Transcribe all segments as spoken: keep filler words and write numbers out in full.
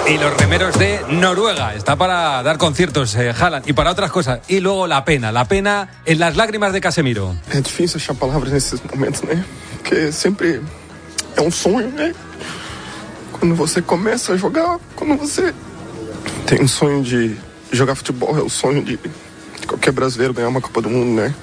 Y los remeros de Noruega. Está para dar conciertos, eh, Haaland, y para otras cosas. Y luego la pena, la pena en las lágrimas de Casemiro. Es difícil achar palabras nesses momentos, né? Porque sempre é um sonho, né? Quando você começa a jogar, quando você tem um sonho de jogar futebol, é o sonho de qualquer brasileiro ganhar uma Copa do Mundo, né?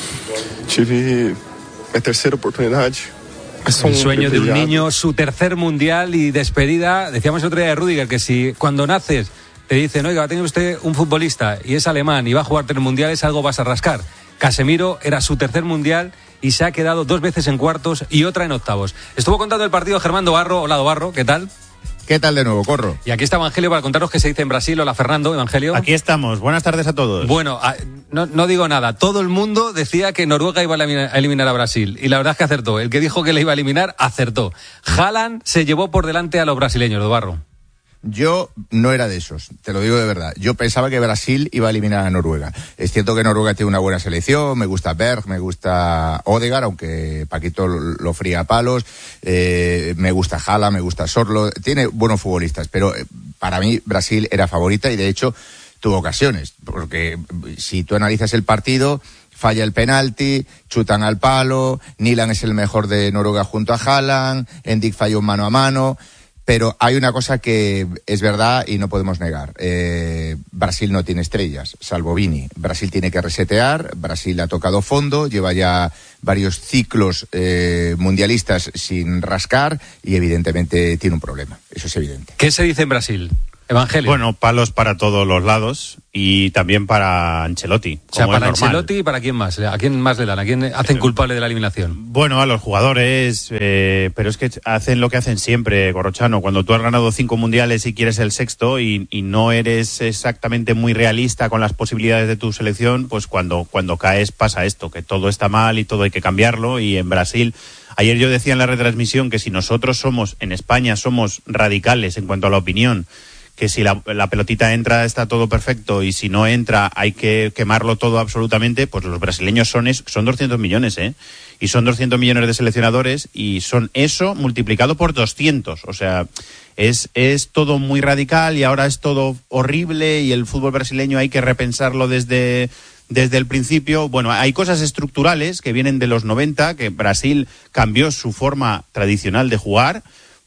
Tive minha terceira oportunidade. El sueño de un niño, su tercer mundial y despedida. Decíamos el otro día de Rüdiger que si cuando naces te dicen, oiga, va a tener usted un futbolista y es alemán y va a jugar tres mundiales, algo vas a rascar. Casemiro era su tercer mundial y se ha quedado dos veces en cuartos y otra en octavos. Estuvo contando el partido Germán Dobarro. Hola, Dobarro, ¿qué tal? ¿Qué tal de nuevo, Corro? Y aquí está Evangelio para contaros qué se dice en Brasil. Hola, Fernando. Evangelio. Aquí estamos. Buenas tardes a todos. Bueno, no, no digo nada. Todo el mundo decía que Noruega iba a eliminar a Brasil. Y la verdad es que acertó. El que dijo que le iba a eliminar, acertó. Haaland se llevó por delante a los brasileños, Dobarro. Yo no era de esos, te lo digo de verdad. Yo pensaba que Brasil iba a eliminar a Noruega. Es cierto que Noruega tiene una buena selección, me gusta Berg, me gusta Odegaard, aunque Paquito lo fría a palos, eh, me gusta Haaland, me gusta Sorlo, tiene buenos futbolistas, pero para mí Brasil era favorita y de hecho tuvo ocasiones, porque si tú analizas el partido, falla el penalti, chutan al palo, Nilan es el mejor de Noruega junto a Haaland, Endik falló un mano a mano. Pero hay una cosa que es verdad y no podemos negar. Eh, Brasil no tiene estrellas, salvo Vini. Brasil tiene que resetear, Brasil ha tocado fondo, lleva ya varios ciclos eh, mundialistas sin rascar y evidentemente tiene un problema. Eso es evidente. ¿Qué se dice en Brasil? Evangelio. Bueno, palos para todos los lados y también para Ancelotti. O sea, para Ancelotti y para quién más. ¿A quién más le dan? ¿A quién hacen culpable de la eliminación? Bueno, a los jugadores, eh, pero es que hacen lo que hacen siempre, Corrochano. Cuando tú has ganado cinco mundiales y quieres el sexto y, y no eres exactamente muy realista con las posibilidades de tu selección, pues cuando, cuando caes pasa esto, que todo está mal y todo hay que cambiarlo. Y en Brasil, ayer yo decía en la retransmisión que si nosotros somos, en España, somos radicales en cuanto a la opinión, que si la, la pelotita entra está todo perfecto y si no entra hay que quemarlo todo absolutamente, pues los brasileños son es, son doscientos millones, ¿eh? Y son doscientos millones de seleccionadores y son eso multiplicado por doscientos, o sea, es, es todo muy radical y ahora es todo horrible y el fútbol brasileño hay que repensarlo desde... Desde el principio. Bueno, hay cosas estructurales que vienen de los noventa, que Brasil cambió su forma tradicional de jugar,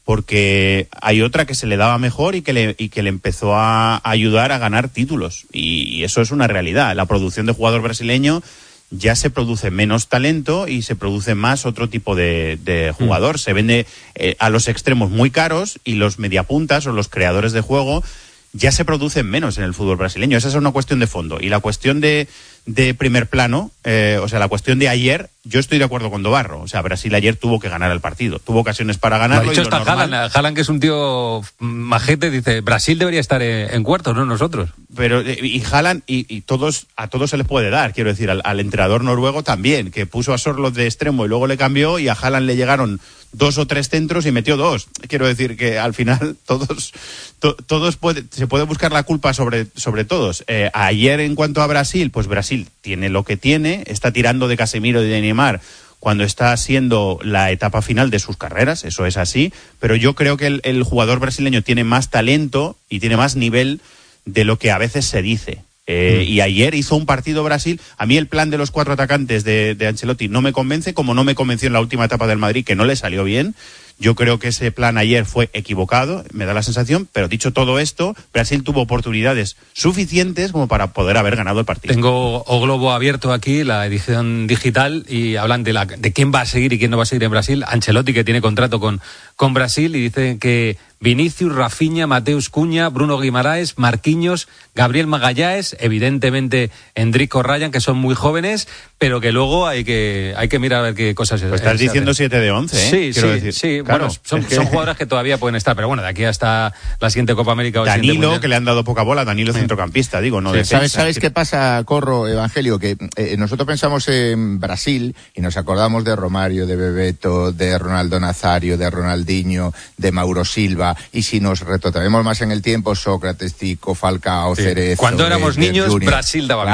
porque hay otra que se le daba mejor y que le, y que le empezó a ayudar a ganar títulos. Y, y eso es una realidad. La producción de jugador brasileño ya se produce menos talento y se produce más otro tipo de, de jugador. Mm. Se vende eh, a los extremos muy caros y los mediapuntas o los creadores de juego ya se producen menos en el fútbol brasileño. Esa es una cuestión de fondo. Y la cuestión de, de primer plano, eh, o sea, la cuestión de ayer, yo estoy de acuerdo con Dobarro. O sea, Brasil ayer tuvo que ganar el partido. Tuvo ocasiones para ganarlo. Lo ha dicho y hasta normal... Haaland, Haaland, que es un tío majete, dice, Brasil debería estar en, en cuartos, no nosotros. Pero, y Haaland, y, y todos, a todos se les puede dar, quiero decir, al, al entrenador noruego también, que puso a Sorloth de extremo y luego le cambió, y a Haaland le llegaron dos o tres centros y metió dos. Quiero decir que al final todos, to, todos puede, se puede buscar la culpa sobre, sobre todos. Eh, ayer en cuanto a Brasil, pues Brasil tiene lo que tiene, está tirando de Casemiro y de Neymar cuando está siendo la etapa final de sus carreras, eso es así, pero yo creo que el, el jugador brasileño tiene más talento y tiene más nivel de lo que a veces se dice. Eh, y ayer hizo un partido Brasil. A mí el plan de los cuatro atacantes de, de Ancelotti no me convence, como no me convenció en la última etapa del Madrid, que no le salió bien. Yo creo que ese plan ayer fue equivocado, me da la sensación, pero dicho todo esto, Brasil tuvo oportunidades suficientes como para poder haber ganado el partido. Tengo O Globo abierto aquí, la edición digital, y hablan de, la, de quién va a seguir y quién no va a seguir en Brasil. Ancelotti, que tiene contrato con, con Brasil, y dicen que Vinicius, Rafinha, Mateus Cunha, Bruno Guimaraes, Marquinhos, Gabriel Magalhães, evidentemente Endrick, Ryan, que son muy jóvenes, pero que luego hay que hay que mirar a ver qué cosas... Pues estás diciendo siete de once, ¿eh? Sí, Quiero sí, decir. sí. Claro, bueno, son, es que... son jugadores que todavía pueden estar, pero bueno, de aquí hasta la siguiente Copa América... O Danilo, que le han dado poca bola, Danilo sí. Centrocampista, digo, no sí. defensa. ¿Sabes, ¿Sabes qué pasa, Corro, Evangelio? Que eh, nosotros pensamos en Brasil y nos acordamos de Romario, de Bebeto, de Ronaldo Nazario, de Ronaldinho, de Mauro Silva, y si nos retrotraemos más en el tiempo, Sócrates, Tico, Falcao, sí. Cerezo... Cuando éramos niños, Junior. Brasil daba claro, miedo.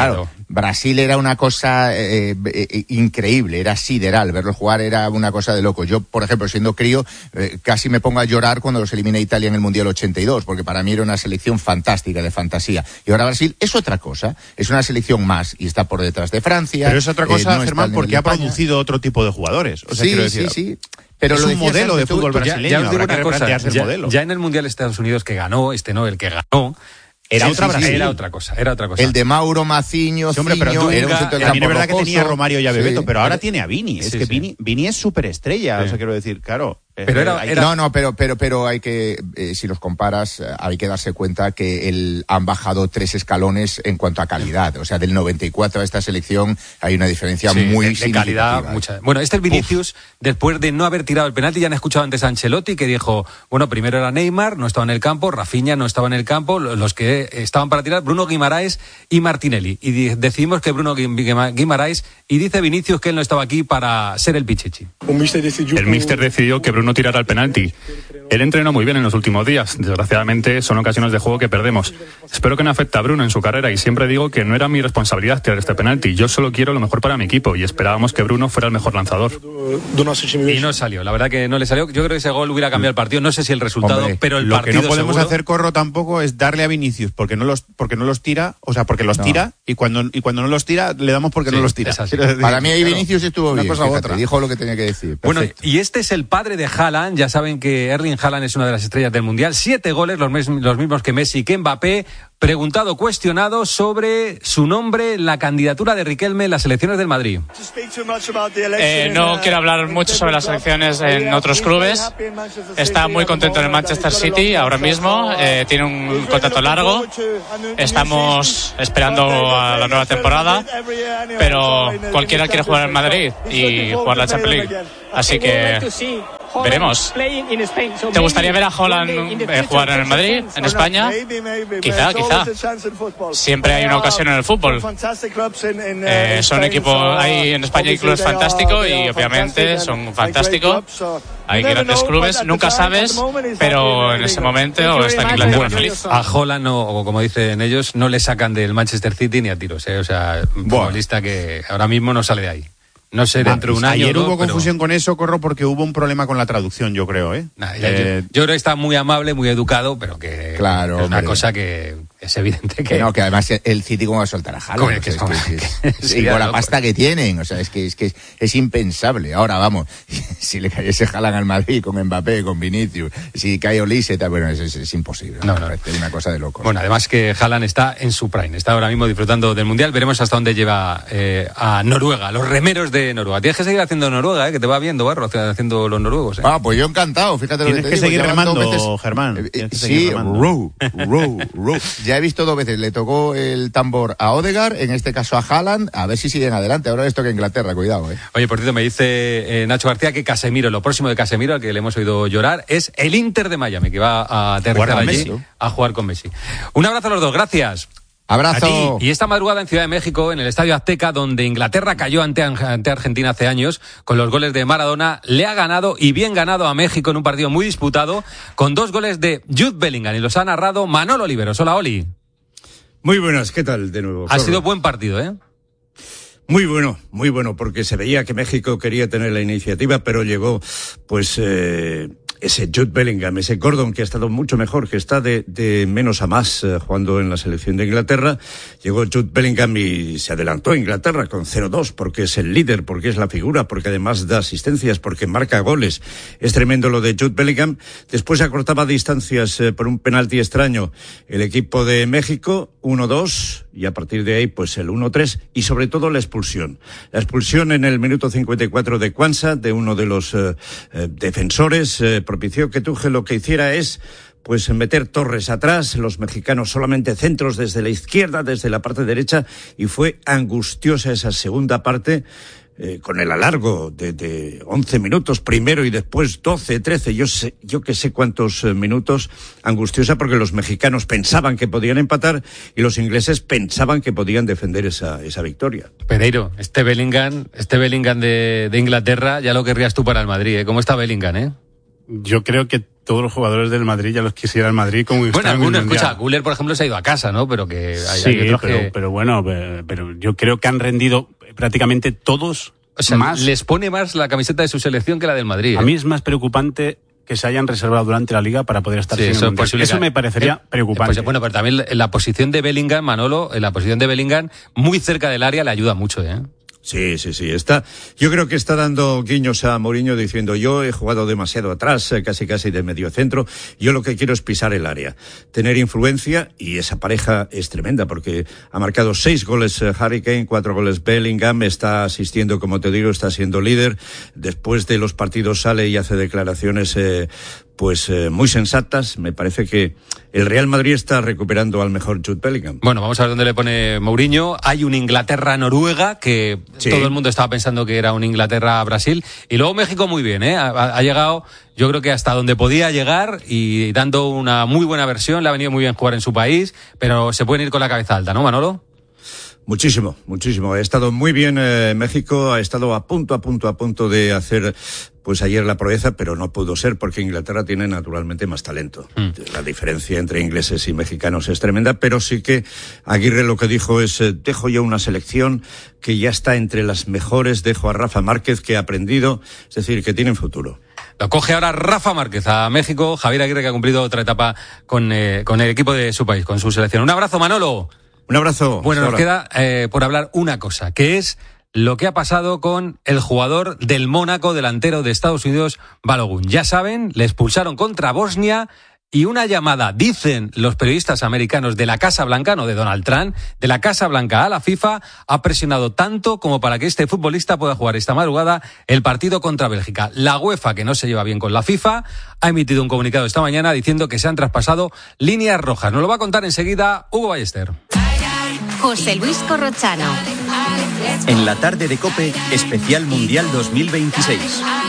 Brasil era una cosa eh, eh, increíble, era sideral, verlo jugar era una cosa de loco. Yo, por ejemplo, siendo crío, eh, casi me pongo a llorar cuando los elimina Italia en el Mundial ochenta y dos, porque para mí era una selección fantástica, de fantasía. Y ahora Brasil es otra cosa, es una selección más, y está por detrás de Francia. Pero es otra cosa, eh, no Germán, porque ha producido otro tipo de jugadores. O sea, sí, quiero decir, sí, sí. Pero es lo un modelo de fútbol brasileño, ya, ya os digo habrá una que cosa, replantearse el ya, modelo. ya en el Mundial de Estados Unidos que ganó, este no, el que ganó, Era sí, otra sí, sí, Brasil. era otra cosa, era otra cosa. El de Mauro Maciño, Sí, hombre, pero Ciño, Dunga, era un centro del también campo es verdad que rocoso. tenía a Romario y a Bebeto, Sí. pero ahora tiene a Vini. Es Sí, que sí. Vini, Vini es superestrella, Sí. o sea, quiero decir, claro. Pero era- hay- era- No, no, pero, pero, pero hay que, eh, si los comparas, eh, hay que darse cuenta que el, han bajado tres escalones en cuanto a calidad. O sea, del noventa y cuatro a esta selección hay una diferencia Sí, muy de, de calidad, significativa. mucha. Bueno, este es Vinicius, Uf. después de no haber tirado el penalti, ya han escuchado antes a Ancelotti que dijo, bueno, primero era Neymar, no estaba en el campo, Rafinha no estaba en el campo, los que estaban para tirar, Bruno Guimaraes y Martinelli. Y di- decidimos que Bruno Guimaraes, y dice Vinicius que él no estaba aquí para ser el pichichi. El míster decidió que Bruno tirara el penalti. Él entrenó muy bien en los últimos días. Desgraciadamente son ocasiones de juego que perdemos. Espero que no afecte a Bruno en su carrera y siempre digo que no era mi responsabilidad tirar este penalti. Yo solo quiero lo mejor para mi equipo y esperábamos que Bruno fuera el mejor lanzador. Y no salió, la verdad que no le salió. Yo creo que ese gol hubiera cambiado el partido. No sé si el resultado, Hombre, pero el Lo partido que no podemos seguro. hacer, Corro, tampoco es darle a Vinicius porque no los porque no los tira, o sea, porque los No. tira y cuando y cuando no los tira le damos porque Sí, no los tira. es así. Quiero decir, Para mí ahí claro, Vinicius estuvo una bien, cosa u fíjate, otra. dijo lo que tenía que decir. Bueno, Perfecto. y este es el padre de Haaland. Ya saben que Erling Haaland es una de las estrellas del Mundial. Siete goles, los, mes- los mismos que Messi y que Mbappé. Preguntado, cuestionado sobre su nombre en la candidatura de Riquelme en las elecciones del Madrid. Eh, no quiero hablar mucho sobre las elecciones en otros clubes. Está muy contento en el Manchester City ahora mismo. Eh, tiene un contrato largo. Estamos esperando a la nueva temporada. Pero cualquiera quiere jugar en Madrid y jugar la Champions League. Así que veremos. ¿Te gustaría ver a Haaland eh, jugar en el Madrid, en España? Quizá, quizá. Siempre hay una ocasión en el fútbol. Eh, son equipos, hay en España hay clubes fantásticos y obviamente son fantásticos. Hay grandes clubes, nunca sabes, pero en ese momento está en Inglaterra feliz. A Haaland, no, o como dicen ellos, no le sacan del Manchester City ni a tiros. ¿eh? O sea, un Buah. futbolista que ahora mismo no sale de ahí. No sé, dentro de un año. Ayer o hubo dos, pero- confusión con eso, Corro, porque hubo un problema con la traducción, yo creo, ¿eh? Nah, ya, Eh, yo, yo creo que está muy amable, muy educado, pero que Claro, es una hombre. cosa que es evidente que... Que no, que además el City cómo va a soltar a Haaland. Coño, O que sea, es es que- como- es- que y sería con la loco. pasta que tienen, o sea, es que es que es, es impensable. Ahora vamos, si le cayese Haaland al Madrid con Mbappé, con Vinicius, si cae Olise, tal, bueno, es, es, es imposible. No, no. Es una cosa de locos. Bueno, además que Haaland está en su prime, está ahora mismo disfrutando del Mundial. Veremos hasta dónde lleva eh, a Noruega, los remeros de Noruega. Tienes que seguir haciendo Noruega, eh, que te va viendo, Barro, haciendo los noruegos. Eh. Ah, pues yo encantado, fíjate lo Tienes que te que digo. seguir ya van dos remando, veces- Germán, Eh, eh, tienes que seguir sí, remando. row, row, row. Ya he visto dos veces, le tocó el tambor a Odegaard, en este caso a Haaland, a ver si siguen adelante. Ahora les toca Inglaterra, cuidado, eh. Oye, por cierto, me dice eh, Nacho García que Casemiro, lo próximo de Casemiro, al que le hemos oído llorar, es el Inter de Miami, que va a aterrizar Jugar con allí Messi. a jugar con Messi. Un abrazo a los dos, gracias. Abrazo. Y esta madrugada en Ciudad de México, en el Estadio Azteca, donde Inglaterra cayó ante, ante Argentina hace años, con los goles de Maradona, le ha ganado, y bien ganado, a México en un partido muy disputado, con dos goles de Jude Bellingham, y los ha narrado Manolo Oliveros. Hola, Oli. Muy buenas, ¿qué tal de nuevo? Ha Corro? sido buen partido, ¿eh? Muy bueno, muy bueno, porque se veía que México quería tener la iniciativa, pero llegó, pues, eh, ese Jude Bellingham, ese Gordon, que ha estado mucho mejor, que está de, de menos a más eh, jugando en la selección de Inglaterra. Llegó Jude Bellingham y se adelantó a Inglaterra con cero dos, porque es el líder, porque es la figura, porque además da asistencias, porque marca goles. Es tremendo lo de Jude Bellingham. Después acortaba distancias eh, por un penalti extraño el equipo de México, uno dos, y a partir de ahí, pues el uno tres, y sobre todo la expulsión. La expulsión en el minuto cincuenta y cuatro de Cuanza, de uno de los eh, eh, defensores, eh, propició que Tuchel lo que hiciera es pues meter Torres atrás, los mexicanos solamente centros desde la izquierda, desde la parte derecha, y fue angustiosa esa segunda parte, eh, con el alargo de, de once minutos primero y después doce, trece, yo sé, yo que sé cuántos eh, minutos, angustiosa porque los mexicanos pensaban que podían empatar y los ingleses pensaban que podían defender esa, esa victoria. Pereiro, este Bellingham, este Bellingham de, de Inglaterra, ya lo querrías tú para el Madrid, ¿eh? ¿Cómo está Bellingham, eh? Yo creo que todos los jugadores del Madrid ya los quisiera el Madrid como bueno, algunos, escucha, Güler, por ejemplo, se ha ido a casa, ¿no? Pero que hay, sí, hay otros pero, que... pero bueno, pero yo creo que han rendido prácticamente todos. O sea, más. les pone más la camiseta de su selección que la del Madrid. ¿eh? A mí es más preocupante que se hayan reservado durante la Liga para poder estar sí, sin eso, el Mundial. Eso me parecería eh, preocupante. Pues, bueno, pero también en la posición de Bellingham, Manolo, en la posición de Bellingham, muy cerca del área, le ayuda mucho, ¿eh? Sí, sí, sí. Está, yo creo que está dando guiños a Mourinho diciendo yo he jugado demasiado atrás, casi casi de medio centro. Yo lo que quiero es pisar el área, tener influencia, y esa pareja es tremenda porque ha marcado seis goles Harry Kane, cuatro goles Bellingham, está asistiendo, como te digo, está siendo líder. Después de los partidos sale y hace declaraciones eh, pues eh, muy sensatas. Me parece que el Real Madrid está recuperando al mejor Jude Bellingham. Bueno, vamos a ver dónde le pone Mourinho. Hay un Inglaterra-Noruega que sí. Todo el mundo estaba pensando que era un Inglaterra-Brasil. Y luego México muy bien, ¿eh? Ha, ha llegado, yo creo que hasta donde podía llegar y dando una muy buena versión. Le ha venido muy bien jugar en su país, pero se pueden ir con la cabeza alta, ¿no, Manolo? Muchísimo, muchísimo. Ha estado muy bien eh, México, ha estado a punto, a punto, a punto de hacer pues ayer la proeza, pero no pudo ser porque Inglaterra tiene naturalmente más talento. Mm. La diferencia entre ingleses y mexicanos es tremenda, pero sí que Aguirre lo que dijo es eh, dejo yo una selección que ya está entre las mejores, dejo a Rafa Márquez que ha aprendido, es decir, que tienen futuro. Lo coge ahora Rafa Márquez a México, Javier Aguirre que ha cumplido otra etapa con, eh, con el equipo de su país, con su selección. Un abrazo, Manolo. Un abrazo. Bueno, nos queda eh, por hablar una cosa, que es lo que ha pasado con el jugador del Mónaco, delantero de Estados Unidos, Balogun. Ya saben, le expulsaron contra Bosnia y una llamada, dicen los periodistas americanos de la Casa Blanca, no de Donald Trump, de la Casa Blanca a la FIFA, ha presionado tanto como para que este futbolista pueda jugar esta madrugada el partido contra Bélgica. La UEFA, que no se lleva bien con la FIFA, ha emitido un comunicado esta mañana diciendo que se han traspasado líneas rojas. Nos lo va a contar enseguida Hugo Ballester. José Luis Corrochano. En la tarde de COPE, especial Mundial dos mil veintiséis.